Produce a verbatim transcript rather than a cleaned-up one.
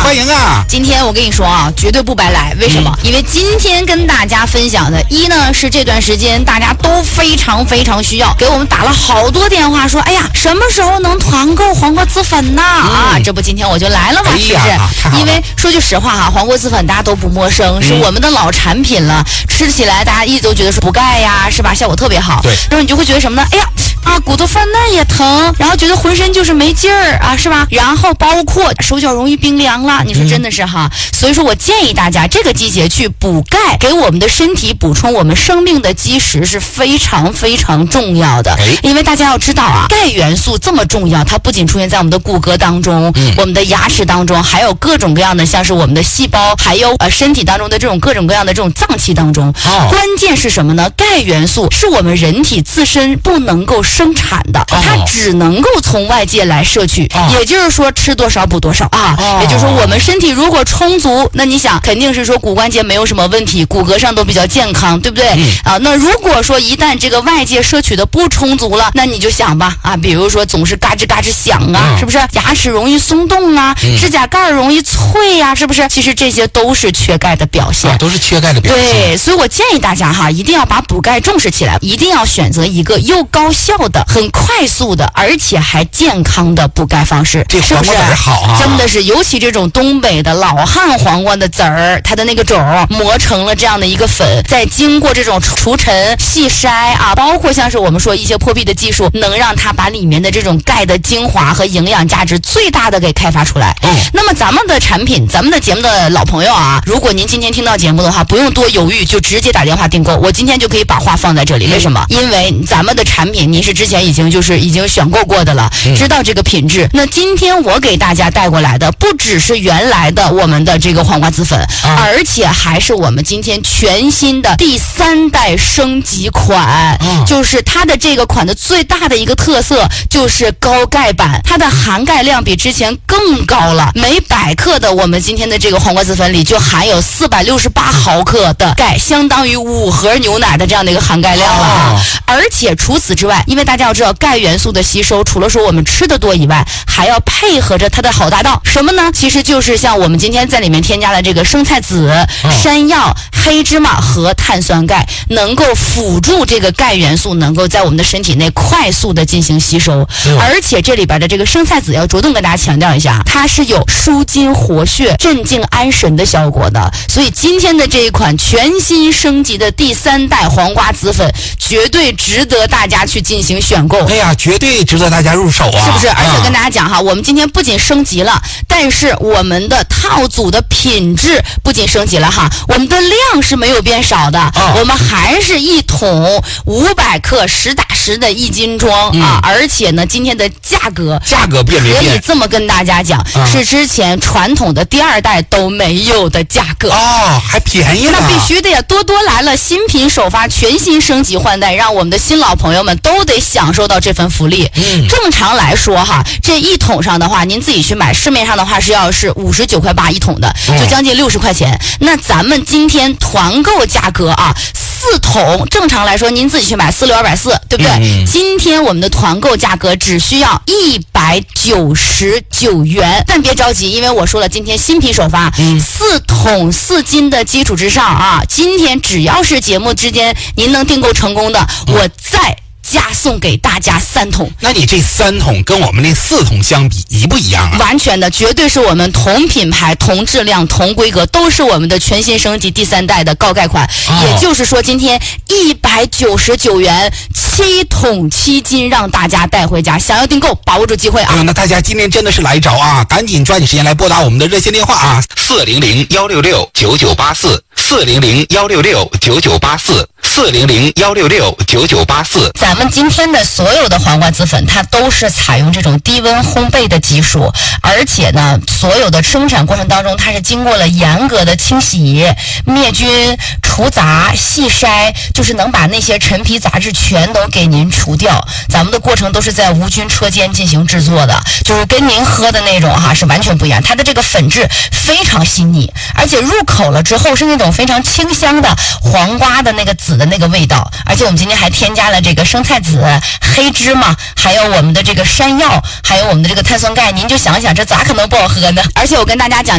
欢迎啊！ 今天我跟你说啊，绝对不白来，为什么？嗯、因为今天跟大家分享的，一呢是这段时间大家都非常非常需要，给我们打了好多电话说，哎呀，什么时候能团购黄瓜紫粉呢？嗯、啊，这不今天我就来了嘛，是不是？因为说句实话哈，黄瓜紫粉大家都不陌生，嗯、是我们的老产品了，吃起来大家一直都觉得说补钙呀，是吧？效果特别好。 对， 然后你就会觉得什么呢？哎呀。啊，骨头泛嫩也疼，然后觉得浑身就是没劲儿啊，是吧？然后包括手脚容易冰凉了，你说真的是哈。嗯、所以说我建议大家这个季节去补钙，给我们的身体补充我们生命的基石是非常非常重要的。因为大家要知道啊，钙元素这么重要，它不仅出现在我们的骨骼当中，嗯、我们的牙齿当中，还有各种各样的像是我们的细胞，还有呃身体当中的这种各种各样的这种脏器当中。哦、关键是什么呢？钙元素是我们人体自身不能够生产的，它只能够从外界来摄取，哦、也就是说吃多少补多少啊。哦、也就是说我们身体如果充足，那你想肯定是说骨关节没有什么问题，骨骼上都比较健康，对不对？嗯、啊，那如果说一旦这个外界摄取的不充足了，那你就想吧啊，比如说总是嘎吱嘎吱响啊，嗯、是不是？牙齿容易松动啊，嗯、指甲盖容易脆呀，啊，是不是？其实这些都是缺钙的表现， 啊，都是缺钙的表现。 对，所以我建议大家哈，一定要把补钙重视起来，一定要选择一个又高效的、很快速的，而且还健康的补钙方式， 这黄瓜籽儿好啊！ 真的是，尤其这种东北的老汉黄瓜的籽儿，它的那个种磨成了这样的一个粉，再经过这种除尘、细筛啊，包括像是我们说一些破壁的技术，能让它把里面的这种钙的精华和营养价值最大的给开发出来。嗯，那么咱们的产品，咱们的节目的老朋友啊，如果您今天听到节目的话，不用多犹豫，就直接打电话订购，我今天就可以把话放在这里。为什么？因为咱们的产品您是之前已经就是已经选购过的了，知道这个品质。那今天我给大家带过来的，不只是原来的我们的这个黄瓜紫粉，啊、而且还是我们今天全新的第三代升级款。啊、就是它的这个款的最大的一个特色就是高钙版，它的含钙量比之前更高了。每百克的我们今天的这个黄瓜紫粉里就含有四百六十八毫克的钙，相当于五盒牛奶的这样的一个含钙量了。啊、而且除此之外，因为大家要知道钙元素的吸收，除了说我们吃的多以外，还要配合着它的好搭档，什么呢？其实就是像我们今天在里面添加了这个生菜籽、哦、山药、黑芝麻和碳酸钙，能够辅助这个钙元素能够在我们的身体内快速的进行吸收。嗯、而且这里边的这个生菜籽要着重跟大家强调一下，它是有舒筋活血、镇静安神的效果的。所以今天的这一款全新升级的第三代黄瓜紫粉，绝对值得大家去进行选购。 哎呀，绝对值得大家入手啊， 是不是？而且跟大家讲哈，我们今天不仅升级了，但是我们的套组的品质不仅升级了哈，我们的量是没有变少的，哦、我们还是一桶五百克实打实的一斤装、嗯、啊！而且呢，今天的价格价格变没变？ 可以这么跟大家讲，嗯、是之前传统的第二代都没有的价格哦，还便宜了。 那必须的呀，多多来了，新品首发，全新升级换代，让我们的新老朋友们都得享受到这份福利。嗯，正常来说哈，这一桶上的话，您自己去买，市面上的话是要是五十九块八一桶的，就将近六十块钱。嗯、那咱们今天团购价格啊，四桶正常来说您自己去买四六二百四，对不对？嗯、今天我们的团购价格只需要一百九十九元，但别着急，因为我说了，今天新品首发，嗯、四桶四斤的基础之上啊，今天只要是节目之间您能订购成功的，嗯、我再加送给大家三桶。 那你这三桶跟我们那四桶相比一不一样啊？ 完全的，绝对是我们同品牌、同质量、同规格，都是我们的全新升级第三代的高钙款。哦、也就是说，今天一百九十九元七桶七斤，让大家带回家。想要订购，把握住机会啊！ 哎、那大家今天真的是来着啊！赶紧抓紧时间来拨打我们的热线电话啊，四零零幺六六九九八四，四零零幺六六九九八四，四零零幺六六九九八四。 咱们今天的所有的黄瓜紫粉，它都是采用这种低温烘焙的技术，而且呢，所有的生产过程当中，它是经过了严格的清洗、灭菌、除杂、细筛，就是能把那些陈皮杂质全都给您除掉。咱们的过程都是在无菌车间进行制作的，就是跟您喝的那种哈是完全不一样。它的这个粉质非常细腻，而且入口了之后是那种非常清香的黄瓜的那个籽的那个味道。而且我们今天还添加了这个生菜籽、黑芝麻，还有我们的这个山药，还有我们的这个碳酸钙。您就想想，这咋可能不好喝呢？而且我跟大家讲。